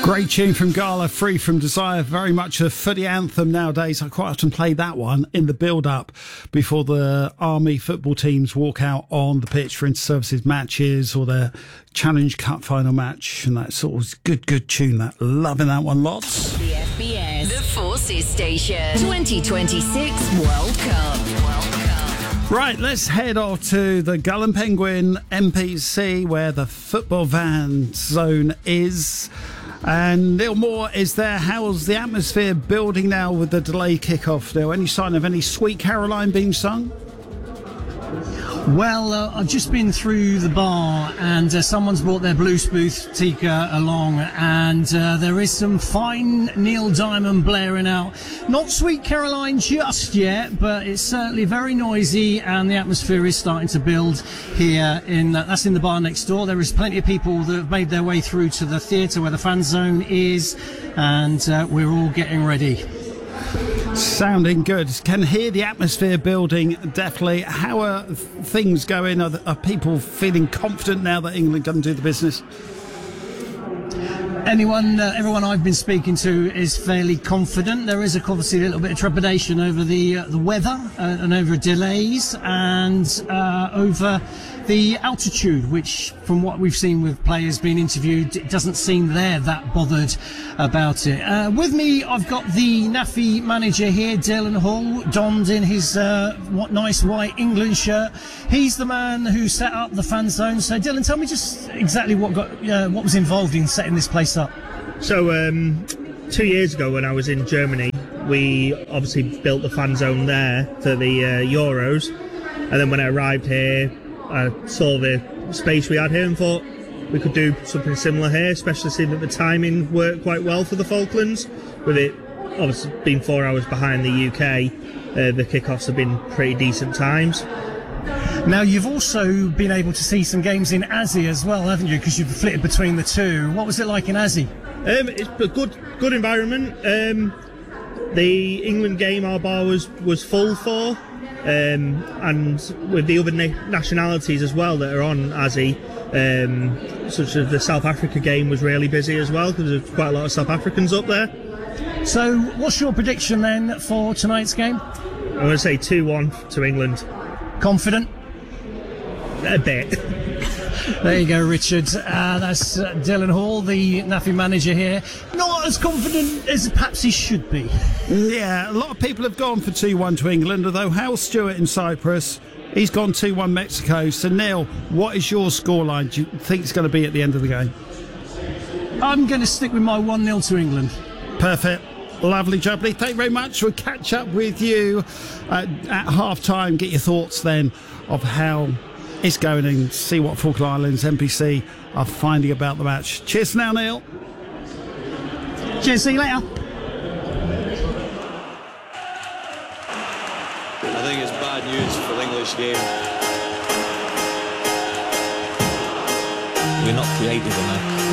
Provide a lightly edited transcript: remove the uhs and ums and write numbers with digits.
Great tune from Gala, Free From Desire, very much a footy anthem nowadays. I quite often play that one in the build-up before the Army football teams walk out on the pitch for inter-services matches or their Challenge Cup final match, and that sort of good tune, that. Loving that one lots. The FBS, the Forces Station, 2026 World Cup. Right, let's head off to the Gull and Penguin NPC, where the football van zone is. And Neil Moore is there. How's the atmosphere building now with the delayed kick-off, Neil? Any sign of any Sweet Caroline being sung? Well, I've just been through the bar and someone's brought their Bluetooth speaker along, and there is some fine Neil Diamond blaring out. Not Sweet Caroline just yet, but it's certainly very noisy, and the atmosphere is starting to build here. That's in the bar next door. There is plenty of people that have made their way through to the theatre where the fan zone is, and we're all getting ready. Sounding good. Can hear the atmosphere building, definitely. How are things going? Are people feeling confident now that England can do the business? Everyone I've been speaking to is fairly confident. There is obviously a little bit of trepidation over the weather and over delays and over the altitude, which, from what we've seen with players being interviewed, it doesn't seem they're that bothered about it. With me, I've got the NAFI manager here, Dylan Hall, donned in his nice white England shirt. He's the man who set up the fan zone. So, Dylan, tell me just exactly what was involved in setting this place up. So, 2 years ago when I was in Germany, we obviously built the fan zone there for the Euros. And then when I arrived here, I saw the space we had here and thought we could do something similar here, especially seeing that the timing worked quite well for the Falklands. With it obviously being 4 hours behind the UK, the kickoffs have been pretty decent times. Now, you've also been able to see some games in Azzy as well, haven't you? Because you've flitted between the two. What was it like in Azzy? It's a good environment. The England game our bar was full for. And with the other nationalities as well that are on Azzy, such as the South Africa game was really busy as well because there's quite a lot of South Africans up there. So what's your prediction then for tonight's game? I'm going to say 2-1 to England. Confident? A bit. There you go, Richard. That's Dylan Hall, the NAFI manager here. Not as confident as perhaps he should be. Yeah, a lot of people have gone for 2-1 to England, although Hal Stewart in Cyprus, he's gone 2-1 Mexico. So, Neil, what is your scoreline? Do you think it's going to be at the end of the game? I'm going to stick with my 1-0 to England. Perfect. Lovely, jubbly. Thank you very much. We'll catch up with you at half-time. Get your thoughts then of how it's going and see what Falkland Islands NPC are finding about the match. Cheers now, Neil. Cheers, see you later. I think it's bad news for the English game. We're not creative enough.